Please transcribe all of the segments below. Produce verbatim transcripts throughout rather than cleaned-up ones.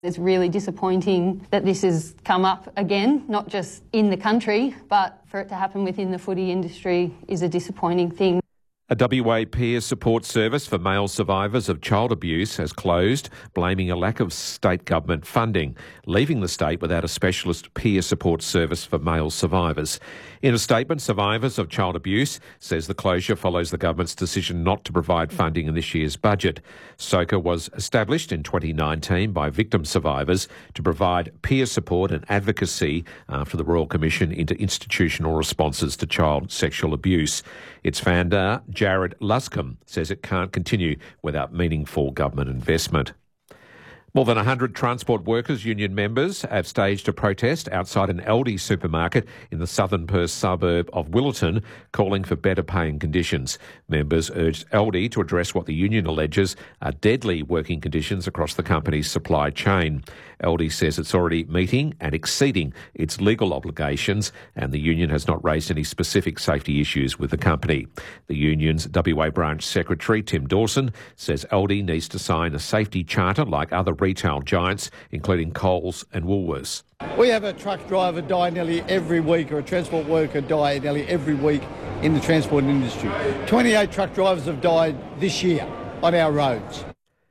It's really disappointing that this has come up again, not just in the country, but for it to happen within the footy industry is a disappointing thing. A W A peer support service for male survivors of child abuse has closed, blaming a lack of state government funding, leaving the state without a specialist peer support service for male survivors. In a statement, Survivors of Child Abuse says the closure follows the government's decision not to provide funding in this year's budget. SOCA was established in twenty nineteen by victim survivors to provide peer support and advocacy after the Royal Commission into institutional responses to child sexual abuse. Its founder, Jared Luscombe, says it can't continue without meaningful government investment. More than one hundred Transport Workers Union members have staged a protest outside an Aldi supermarket in the southern Perth suburb of Willetton, calling for better pay and conditions. Members urged Aldi to address what the union alleges are deadly working conditions across the company's supply chain. Aldi says it's already meeting and exceeding its legal obligations, and the union has not raised any specific safety issues with the company. The union's W A branch secretary, Tim Dawson, says Aldi needs to sign a safety charter like other retail giants, including Coles and Woolworths. We have a truck driver die nearly every week, or a transport worker die nearly every week in the transport industry. twenty-eight truck drivers have died this year on our roads.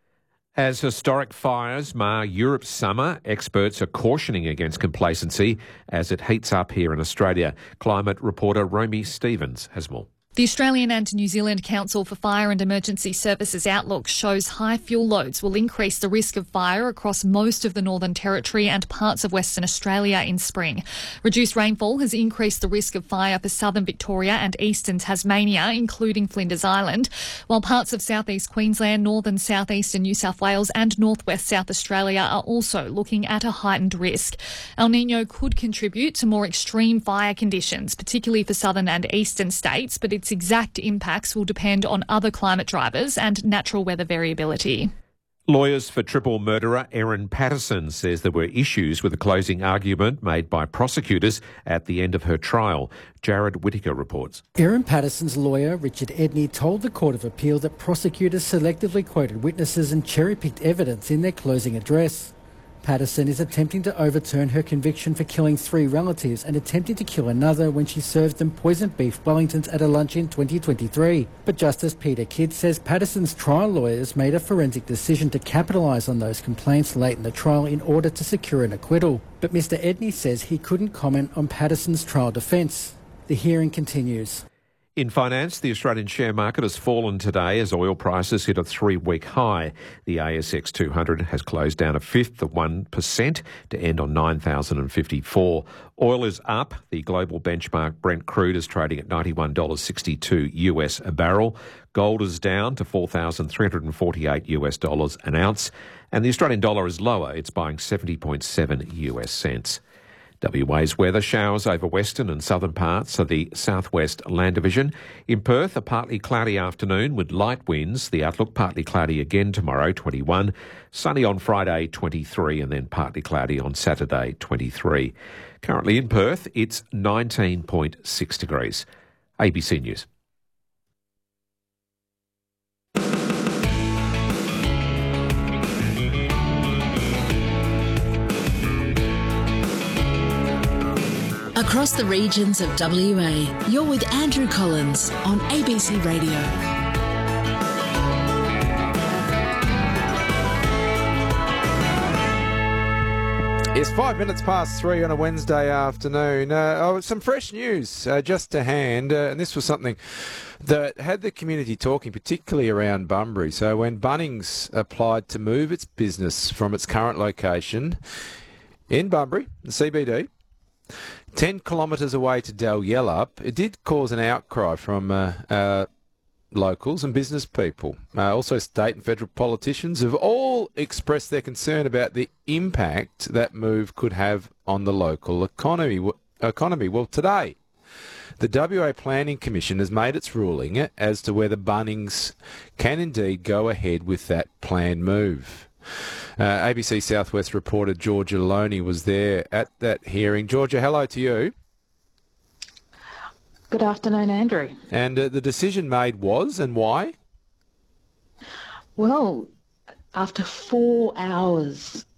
As historic fires mar Europe's summer, experts are cautioning against complacency as it heats up here in Australia. Climate reporter Romy Stevens has more. The Australian and New Zealand Council for Fire and Emergency Services outlook shows high fuel loads will increase the risk of fire across most of the Northern Territory and parts of Western Australia in spring. Reduced rainfall has increased the risk of fire for southern Victoria and eastern Tasmania, including Flinders Island, while parts of southeast Queensland, northern southeastern New South Wales and northwest South Australia are also looking at a heightened risk. El Niño could contribute to more extreme fire conditions, particularly for southern and eastern states, but its exact impacts will depend on other climate drivers and natural weather variability. Lawyers for triple murderer Erin Patterson says there were issues with the closing argument made by prosecutors at the end of her trial. Jared Whittaker reports. Erin Patterson's lawyer, Richard Edney, told the Court of Appeal that prosecutors selectively quoted witnesses and cherry-picked evidence in their closing address. Patterson is attempting to overturn her conviction for killing three relatives and attempting to kill another when she served them poisoned beef Wellingtons at a lunch in twenty twenty-three. But Justice Peter Kidd says Patterson's trial lawyers made a forensic decision to capitalise on those complaints late in the trial in order to secure an acquittal. But Mr Edney says he couldn't comment on Patterson's trial defence. The hearing continues. In finance, the Australian share market has fallen today as oil prices hit a three-week high. The A S X two hundred has closed down a fifth of one percent to end on nine thousand fifty-four. Oil is up. The global benchmark Brent crude is trading at ninety-one dollars sixty-two U S a barrel. Gold is down to four thousand three hundred forty-eight U S dollars an ounce. And the Australian dollar is lower. It's buying seventy point seven U S cents. W A's weather: showers over western and southern parts of the southwest land division. In Perth, a partly cloudy afternoon with light winds. The outlook: partly cloudy again tomorrow, twenty-one. Sunny on Friday, twenty-three, and then partly cloudy on Saturday, twenty-three. Currently in Perth, it's nineteen point six degrees. A B C News. Across the regions of W A, you're with Andrew Collins on A B C Radio. It's five minutes past three on a Wednesday afternoon. Uh, oh, some fresh news uh, just to hand, uh, and this was something that had the community talking, particularly around Bunbury. So when Bunnings applied to move its business from its current location in Bunbury, the C B D, ten kilometres away to Dalyellup, it did cause an outcry from uh, uh, locals and business people. Uh, also, state and federal politicians have all expressed their concern about the impact that move could have on the local economy. Economy. Well, today, the W A Planning Commission has made its ruling as to whether Bunnings can indeed go ahead with that planned move. Uh, A B C Southwest reporter Georgia Loney was there at that hearing. Georgia, hello to you. Good afternoon, Andrew. And uh, the decision made was, and why? Well, after four hours